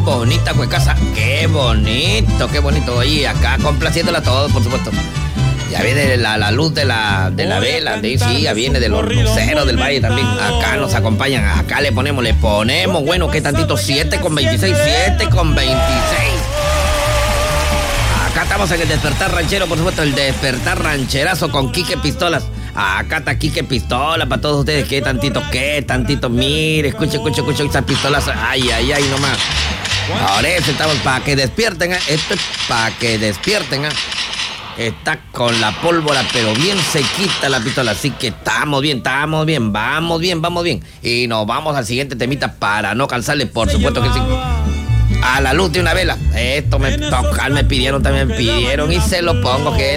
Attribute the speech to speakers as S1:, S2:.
S1: bonita Cuecasa. Qué bonito. Oye, acá complaciéndola a todos, por supuesto. Ya viene la luz de la vela, sí, ya viene de los luceros del valle también. Acá nos acompañan, acá le ponemos, bueno, ¿qué tantito? 7:26. Acá estamos en el Despertar Ranchero, por supuesto, el Despertar Rancherazo con Quique Pistolas. Acá está Quique Pistola para todos ustedes. ¿Qué tantito? Mire, escuche esas pistolas. Ay, nomás. Ahora eso estamos para que despierten, ¿eh? Esto es para que despierten, ¿eh? Está con la pólvora, pero bien sequita la pistola. Así que estamos bien. Vamos bien. Y nos vamos al siguiente temita para no cansarle, por supuesto que sí. A la luz de una vela. Esto me pidieron y se lo pongo que